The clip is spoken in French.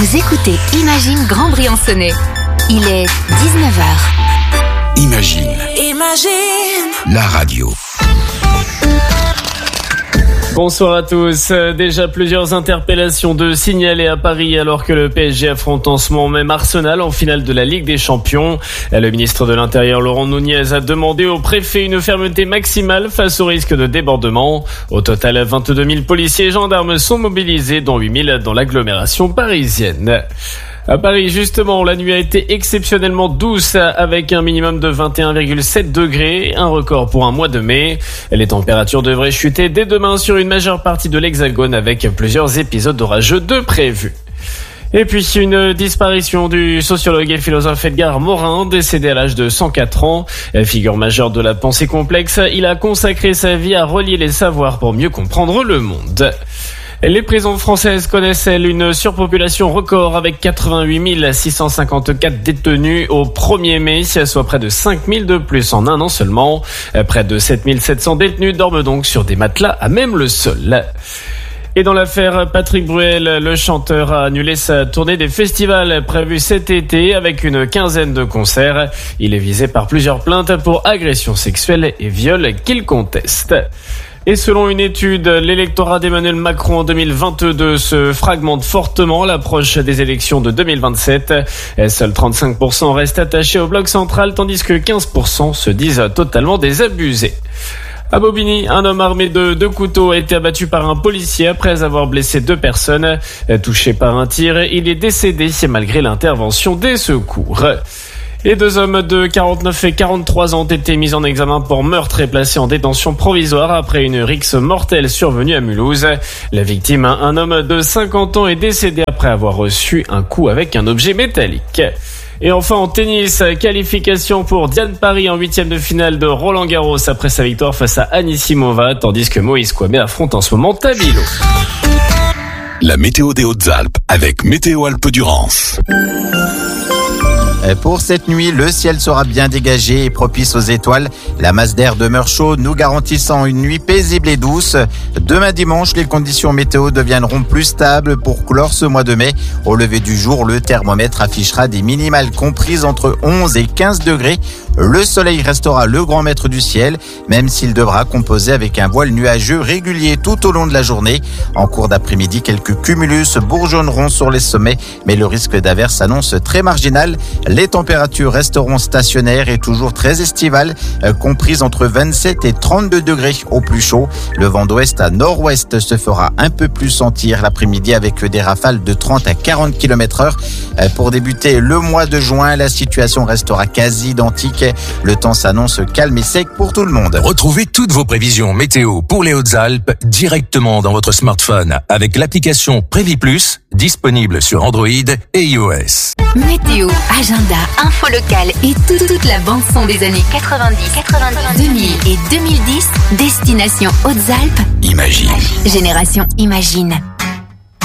Vous écoutez Imagine Grand Briançonnais. Il est 19h. Imagine. La radio. Bonsoir à tous. Déjà plusieurs interpellations de signalés à Paris alors que le PSG affronte en ce moment même Arsenal en finale de la Ligue des Champions. Le ministre de l'Intérieur Laurent Nunez a demandé au préfet une fermeté maximale face au risque de débordement. Au total, 22 000 policiers et gendarmes sont mobilisés, dont 8 000 dans l'agglomération parisienne. À Paris, justement, la nuit a été exceptionnellement douce avec un minimum de 21,7 degrés, un record pour un mois de mai. Les températures devraient chuter dès demain sur une majeure partie de l'Hexagone avec plusieurs épisodes orageux de prévus. Et puis une disparition du sociologue et philosophe Edgar Morin, décédé à l'âge de 104 ans. Figure majeure de la pensée complexe, il a consacré sa vie à relier les savoirs pour mieux comprendre le monde. Les prisons françaises connaissent, elles, une surpopulation record avec 88 654 détenus au 1er mai, soit près de 5 000 de plus en un an seulement. Près de 7 700 détenus dorment donc sur des matelas à même le sol. Et dans l'affaire Patrick Bruel, le chanteur a annulé sa tournée des festivals prévue cet été avec une quinzaine de concerts. Il est visé par plusieurs plaintes pour agressions sexuelles et viols qu'il conteste. Et selon une étude, l'électorat d'Emmanuel Macron en 2022 se fragmente fortement à l'approche des élections de 2027. Seuls 35% restent attachés au bloc central, tandis que 15% se disent totalement désabusés. À Bobigny, un homme armé de 2 couteaux a été abattu par un policier après avoir blessé 2 personnes. Touché par un tir, il est décédé malgré l'intervention des secours. Et 2 hommes de 49 et 43 ans ont été mis en examen pour meurtre et placés en détention provisoire après une rixe mortelle survenue à Mulhouse. La victime, un homme de 50 ans, est décédé après avoir reçu un coup avec un objet métallique. Et enfin en tennis, qualification pour Diane Paris en 8e de finale de Roland-Garros après sa victoire face à Anisimova, tandis que Moïse Kouamé affronte en ce moment Tabilo. La météo des Hautes-Alpes avec Météo Alpes-Durance. Pour cette nuit, le ciel sera bien dégagé et propice aux étoiles. La masse d'air demeure chaude, nous garantissant une nuit paisible et douce. Demain dimanche, les conditions météo deviendront plus stables pour clore ce mois de mai. Au lever du jour, le thermomètre affichera des minimales comprises entre 11 et 15 degrés. Le soleil restera le grand maître du ciel, même s'il devra composer avec un voile nuageux régulier tout au long de la journée. En cours d'après-midi, quelques cumulus bourgeonneront sur les sommets, mais le risque d'averse s'annonce très marginal. Les températures resteront stationnaires et toujours très estivales, comprises entre 27 et 32 degrés au plus chaud. Le vent d'ouest à nord-ouest se fera un peu plus sentir l'après-midi avec des rafales de 30 à 40 km/h. Pour débuter le mois de juin, la situation restera quasi identique. Le temps s'annonce calme et sec pour tout le monde. Retrouvez toutes vos prévisions météo pour les Hautes-Alpes directement dans votre smartphone avec l'application Prévis Plus, disponible sur Android et iOS. Météo, agenda, info locale et toute la bande-son des années 90, 2000 et 2010. Destination Hautes-Alpes. Imagine. Génération Imagine.